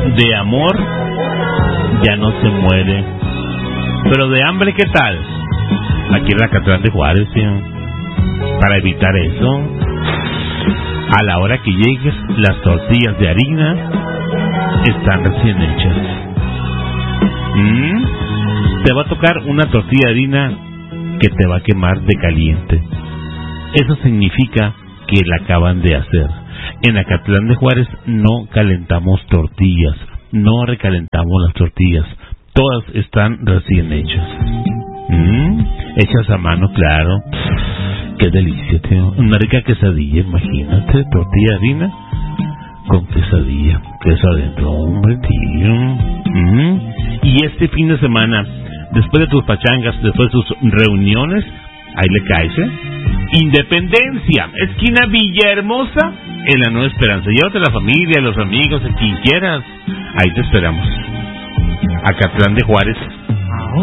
De amor ya no se muere. Pero de hambre, ¿qué tal? Aquí en Acatlán de Juárez, ¿sí? Para evitar eso, a la hora que llegues, las tortillas de harina están recién hechas. Te va a tocar una tortilla de harina que te va a quemar de caliente. Eso significa que la acaban de hacer. En Acatlán de Juárez no calentamos tortillas, no recalentamos las tortillas. Todas están recién hechas. Hechas a mano, claro. Qué delicia, tío. Una rica quesadilla, imagínate. Tortilla de harina con quesadilla. Queso adentro, hombre, tío. Y este fin de semana, después de tus pachangas, después de tus reuniones, ahí le caes, Independencia, esquina Villahermosa, en la Nueva Esperanza. Llévate a la familia, a los amigos, a quien quieras. Ahí te esperamos. Acatlán de Juárez,